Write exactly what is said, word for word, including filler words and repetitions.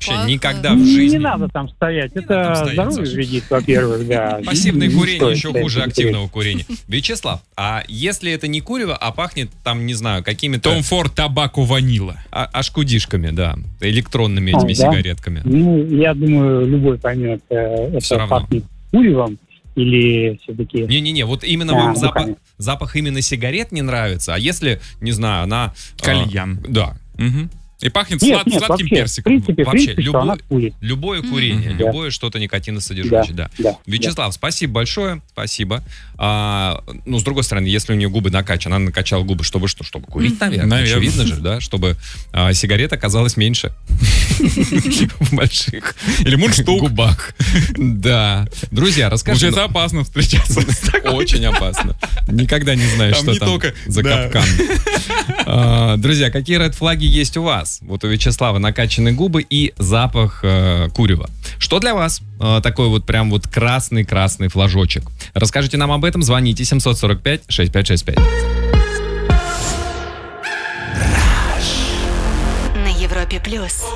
вообще запах. никогда в Не, жизни. не надо там стоять. Не надо там Это стоять, здоровье Саша. вредит, во-первых, да. Пассивное Не курение стоит еще стоять хуже на сигарете. активного курения. Вячеслав, а если это не курево, а пахнет там, не знаю, какими-то Том Форд табако ванила. а- ашкудишками, да, электронными этими А, да? сигаретками? Ну, я думаю, любой поймет, э, Всё это равно. пахнет куревом или все-таки... Не-не-не, вот именно Да, вам ну, запах, конечно. запах именно сигарет не нравится, а если, не знаю, она... а, Кальян. да. Мгм. И пахнет Нет, слад- нет, сладким вообще, персиком. в принципе, в Вообще, принципе, что любой- она курит. Любое курение, Мгм. любое что-то никотиносодержащее, да. Да, Вячеслав, спасибо большое, спасибо. А, ну, с другой стороны, если у нее губы накачаны, она накачала губы, чтобы что? Чтобы курить, наверное. Наверное. Очевидно же, да? Чтобы а, сигарет оказалось меньше в больших Или мундштук. губах. Да. Друзья, Уже расскажите... это опасно встречаться. Очень опасно. Никогда не знаешь, Там что не там только- за да. капкан. А, Друзья, какие ред-флаги есть у вас? Вот у Вячеслава накачанные губы и запах э, курева. Что для вас э, такой вот прям вот красный-красный флажочек? Расскажите нам об этом, звоните семь сорок пять шестьдесят пять шестьдесят пять. На Европе плюс.